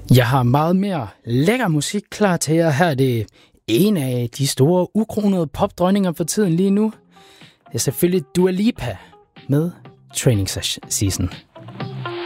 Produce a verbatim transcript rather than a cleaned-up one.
Jeg har meget mere lækker musik klar til jer. Her er det en af de store ukronede popdronninger for tiden lige nu. Det er selvfølgelig Dua Lipa med Training Season.